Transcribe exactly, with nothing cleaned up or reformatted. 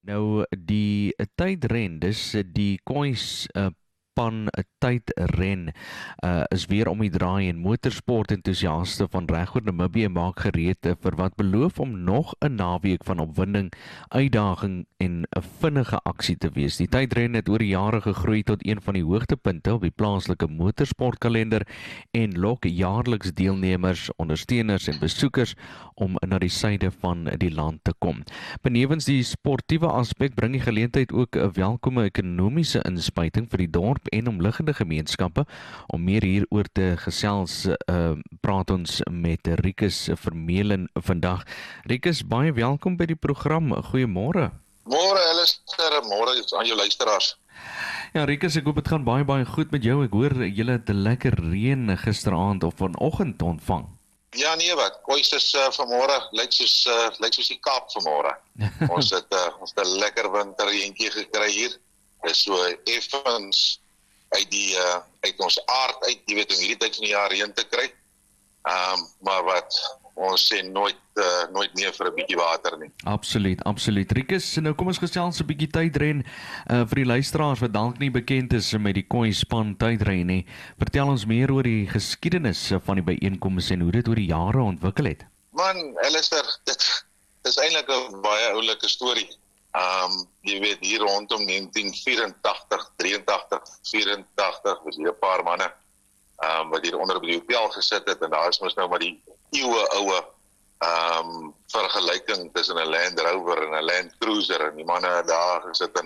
Nou die uh, tydren, dis uh, die Kois uh, Pan uh, tydren uh, is weer om die draai en motorsport entoesiaste van regoor Namibië maak gereed uh, vir wat beloof om nog 'n naweek van opwinding, uitdaging en 'n vinnige aksie te wees. Die tydren het oor die jare gegroei tot een van die hoogtepunte op die plaaslike motorsportkalender en lok jaarliks deelnemers, ondersteuners en besoekers om na die suide van die land te kom. Benewens die sportiewe aspek bring die geleentheid ook 'n welkome ekonomiese inspuiting vir die dorp en omliggende gemeenskappe. Om meer hieroor te gesels, uh, praat ons met Rikus Vermeulen vandag. Rikus, baie welkom by die program. Goeiemôre. Môre Alistair, môre aan jou luisteraars. Ja, Rikus, ek hoop dit gaan baie baie goed met jou. Ek hoor julle het 'n lekker reën gisteraand of vanoggend ontvang. Ja nee wat, Kois is uh, vanmôre lyk soos uh, lyk soos die Kaap vanmôre. Ons het uh, ons het 'n lekker winterreentjie gekry hier. Dit is so effens uit die uh, uit ons aard uit, jy weet, om hierdie tyd van die jaar reën te kry. Ehm um, maar wat ons sê nooit uh, nooit nee vir 'n bietjie water nie. Absoluut, absoluut. Rikus, nou kom ons gesels 'n bietjie tydren uh, vir die luisteraars wat dalk nie bekend is met die Kois Pan tydren nie. Vertel ons meer oor die geskiedenis van die byeenkomste en hoe dit oor die jare ontwikkel het. Man, Alistair, dit is eintlik 'n baie oulike storie. Ehm um, jy weet, hier rondom negentien vyerentagtig, drieëntagtig, vyerentagtig was hier 'n paar manne ehm um, wat hier onder by die hotel gesit het, en daar is mos nou maar die eeue oue ehm um, vergelyking tussen 'n Land Rover en 'n Land Cruiser, en die manne het daar gesit en